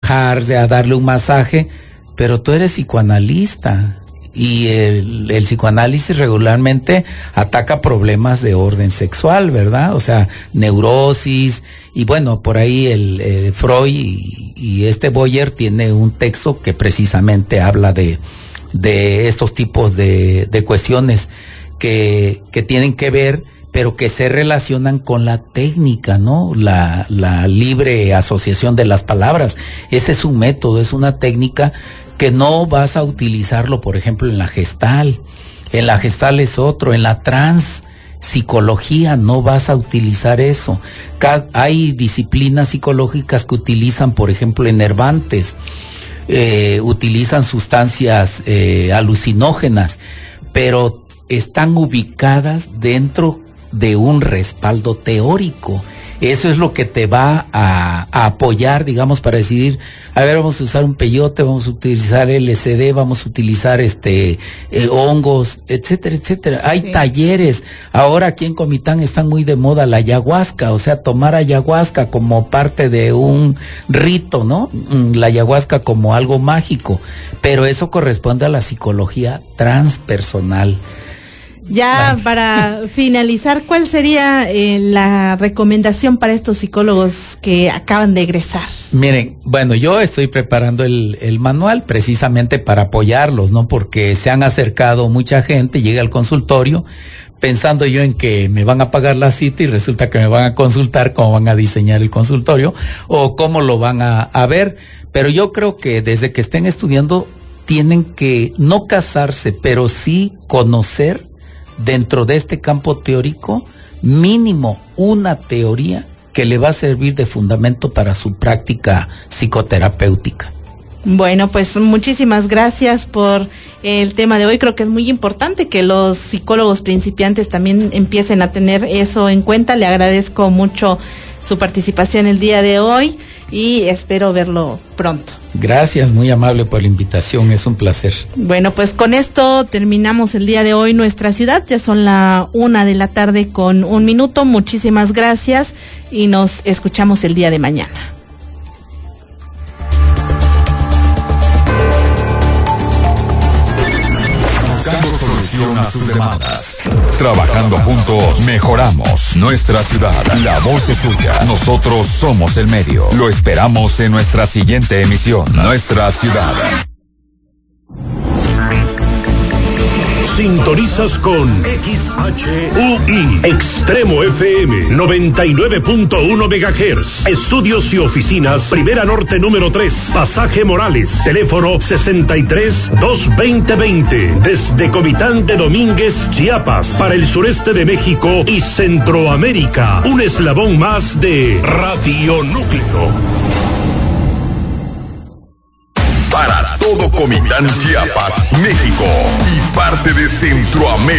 relajarse, a darle un masaje, pero tú eres psicoanalista y el psicoanálisis regularmente ataca problemas de orden sexual, ¿verdad? O sea, neurosis, y bueno, por ahí el Freud y Boyer tiene un texto que precisamente habla de estos tipos de cuestiones que tienen que ver, pero que se relacionan con la técnica, ¿no? La libre asociación de las palabras. Ese es un método, es una técnica que no vas a utilizarlo, por ejemplo, en la Gestalt. En la Gestalt es otro, en la transpsicología no vas a utilizar eso. Hay disciplinas psicológicas que utilizan, por ejemplo, enervantes, utilizan sustancias alucinógenas, pero están ubicadas dentro de un respaldo teórico. Eso es lo que te va a apoyar, digamos, para decidir, a ver, vamos a usar un peyote, vamos a utilizar LSD, vamos a utilizar hongos, etcétera, etcétera. Hay talleres. Ahora aquí en Comitán están muy de moda la ayahuasca, o sea, tomar ayahuasca como parte de un rito, ¿no? La ayahuasca como algo mágico, pero eso corresponde a la psicología transpersonal. Ya para finalizar, ¿cuál sería la recomendación para estos psicólogos que acaban de egresar? Miren, bueno, yo estoy preparando el manual precisamente para apoyarlos, ¿no? Porque se han acercado mucha gente, llega al consultorio pensando yo en que me van a pagar la cita y resulta que me van a consultar cómo van a diseñar el consultorio o cómo lo van a ver. Pero yo creo que desde que estén estudiando tienen que no casarse, pero sí conocer dentro de este campo teórico, mínimo una teoría que le va a servir de fundamento para su práctica psicoterapéutica. Bueno, pues muchísimas gracias por el tema de hoy. Creo que es muy importante que los psicólogos principiantes también empiecen a tener eso en cuenta. Le agradezco mucho su participación el día de hoy y espero verlo pronto. Gracias, muy amable por la invitación, es un placer. Bueno, pues con esto terminamos el día de hoy Nuestra Ciudad, ya son la 1:00 p.m. con 1 minuto, muchísimas gracias y nos escuchamos el día de mañana. Buscando solución a sus demandas. Trabajando juntos, mejoramos nuestra ciudad. La voz es suya. Nosotros somos el medio. Lo esperamos en nuestra siguiente emisión. Nuestra Ciudad. Sintonizas con XHUI Extremo FM 99.1 MHz. Estudios y oficinas Primera Norte número 3, Pasaje Morales. Teléfono 63-220-20. Desde Comitán de Domínguez, Chiapas, para el sureste de México y Centroamérica. Un eslabón más de Radio Núcleo. Para todo Comitán, Chiapas, México y parte de Centroamérica.